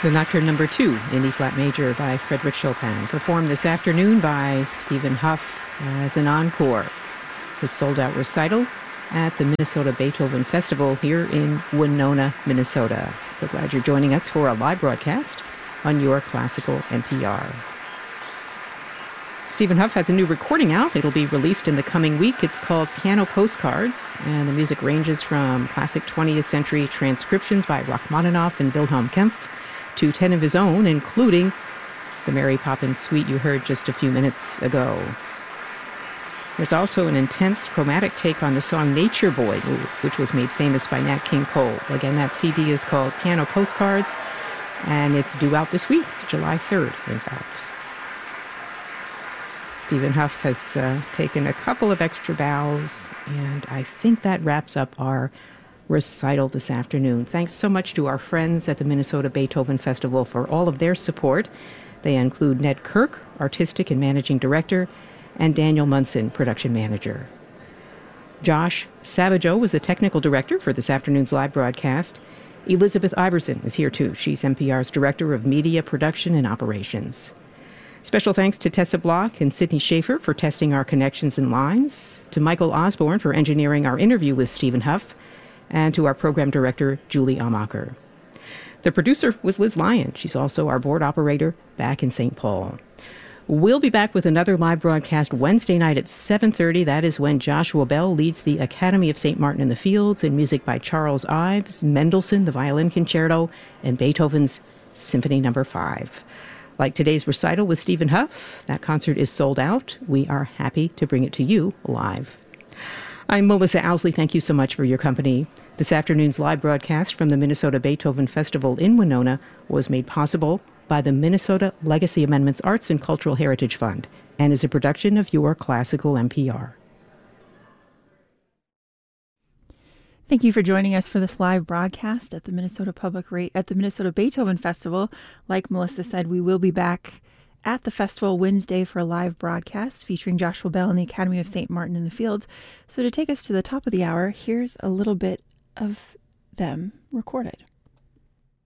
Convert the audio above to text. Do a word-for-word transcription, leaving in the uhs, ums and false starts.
The Nocturne Number Two in E-flat major by Frédéric Chopin, performed this afternoon by Stephen Huff as an encore. His sold-out recital at the Minnesota Beethoven Festival here in Winona, Minnesota. So glad you're joining us for a live broadcast on your classical N P R. Stephen Huff has a new recording out. It'll be released in the coming week. It's called Piano Postcards, and the music ranges from classic twentieth century transcriptions by Rachmaninoff and Wilhelm Kempff to ten of his own, including the Mary Poppins Suite you heard just a few minutes ago. There's also an intense chromatic take on the song Nature Boy, which was made famous by Nat King Cole. Again, that C D is called Piano Postcards, and it's due out this week, July third, in fact. Stephen Huff has uh, taken a couple of extra bows, and I think that wraps up our recital this afternoon. Thanks so much to our friends at the Minnesota Beethoven Festival for all of their support. They include Ned Kirk, Artistic and Managing Director, and Daniel Munson, Production Manager. Josh Savageau was the Technical Director for this afternoon's live broadcast. Elizabeth Iverson is here too. She's N P R's Director of Media Production and Operations. Special thanks to Tessa Block and Sydney Schaefer for testing our connections and lines, to Michael Osborne for engineering our interview with Stephen Huff, and to our program director, Julie Amacher. The producer was Liz Lyon. She's also our board operator back in Saint Paul. We'll be back with another live broadcast Wednesday night at seven thirty. That is when Joshua Bell leads the Academy of Saint Martin in the Fields, and music by Charles Ives, Mendelssohn, the Violin Concerto, and Beethoven's Symphony Number Five. Like today's recital with Stephen Huff, that concert is sold out. We are happy to bring it to you live. I'm Melissa Owsley. Thank you so much for your company. This afternoon's live broadcast from the Minnesota Beethoven Festival in Winona was made possible by the Minnesota Legacy Amendments Arts and Cultural Heritage Fund and is a production of your classical N P R. Thank you for joining us for this live broadcast at the Minnesota Public Ra- at the Minnesota Beethoven Festival. Like Melissa said, we will be back at the festival Wednesday for a live broadcast featuring Joshua Bell and the Academy of Saint Martin in the Fields. So to take us to the top of the hour, here's a little bit of them recorded.